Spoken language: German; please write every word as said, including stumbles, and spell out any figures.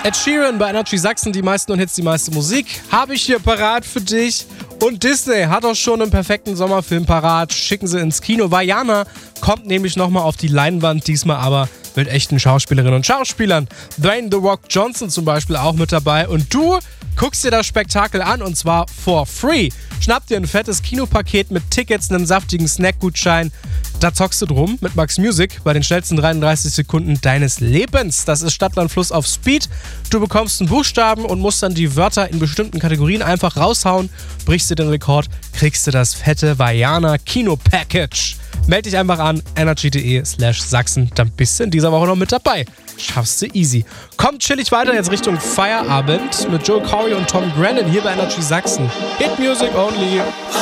Ed Sheeran bei Energy Sachsen, die meisten und Hits, die meiste Musik, habe ich hier parat für dich. Und Disney hat auch schon einen perfekten Sommerfilm parat. Schicken sie ins Kino. Vaiana kommt nämlich nochmal auf die Leinwand, diesmal aber mit echten Schauspielerinnen und Schauspielern. Dwayne The Rock Johnson zum Beispiel auch mit dabei. Und du guckst dir das Spektakel an und zwar for free. Schnapp dir ein fettes Kinopaket mit Tickets, einem saftigen Snackgutschein. Da zockst du drum mit Max Music bei den schnellsten dreiunddreißig Sekunden deines Lebens. Das ist Stadt, Land, Fluss auf Speed. Du bekommst einen Buchstaben und musst dann die Wörter in bestimmten Kategorien einfach raushauen. Brichst du den Rekord, kriegst du das fette Vaiana Kino Package. Meld dich einfach an energy.de slash Sachsen. Dann bist du in dieser Woche noch mit dabei. Schaffst du easy. Kommt chillig weiter jetzt Richtung Feierabend mit Joe Corey und Tom Grennan hier bei Energy Sachsen. Hit Music only.